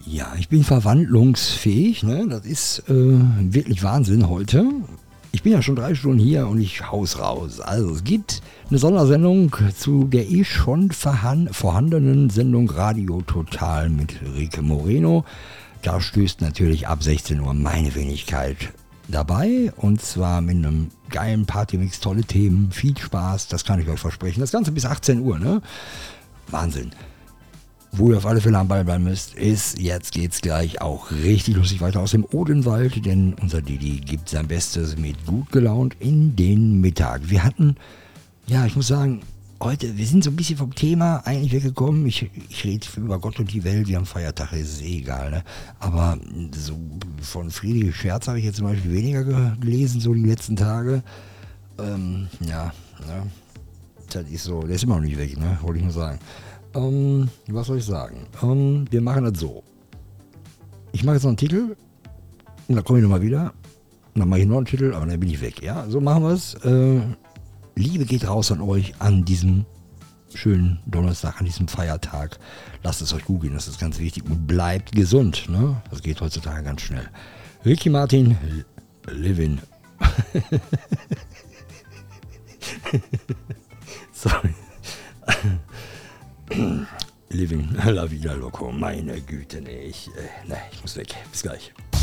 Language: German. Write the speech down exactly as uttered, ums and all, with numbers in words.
Ja, ich bin verwandlungsfähig, ne? Das ist äh, wirklich Wahnsinn heute. Ich bin ja schon drei Stunden hier und ich hau's raus. Also es gibt eine Sondersendung zu der eh schon vorhan- vorhandenen Sendung Radio Total mit Rike Moreno. Da stößt natürlich ab sechzehn Uhr meine Wenigkeit dabei und zwar mit einem geilen Partymix, tolle Themen, viel Spaß, das kann ich euch versprechen. Das Ganze bis achtzehn Uhr, ne? Wahnsinn. Wo ihr auf alle Fälle am Ball bleiben müsst, ist, jetzt geht's gleich auch richtig lustig weiter aus dem Odenwald, denn unser Didi gibt sein Bestes mit gut gelaunt in den Mittag. Wir hatten, ja, ich muss sagen, heute, wir sind so ein bisschen vom Thema eigentlich weggekommen. Ich, ich rede über Gott und die Welt, wir haben Feiertag, ist es eh egal, ne? Aber so von Friedrich Scherz habe ich jetzt zum Beispiel weniger gelesen, so die letzten Tage. Ähm, ja, ne? Das ist so, der ist immer noch nicht weg, ne? Wollte ich nur sagen. Ähm, was soll ich sagen? Ähm, wir machen das so. Ich mache jetzt noch einen Titel und dann komme ich nochmal wieder. Und dann mache ich noch einen Titel, aber dann bin ich weg. Ja, so machen wir es. Äh, Liebe geht raus an euch an diesem schönen Donnerstag, an diesem Feiertag. Lasst es euch gut gehen, das ist ganz wichtig. Und bleibt gesund. Ne? Das geht heutzutage ganz schnell. Ricky Martin, Livin. Sorry. Living la vida loco, meine Güte, nee, ich, äh, nee, ich muss weg. Bis gleich.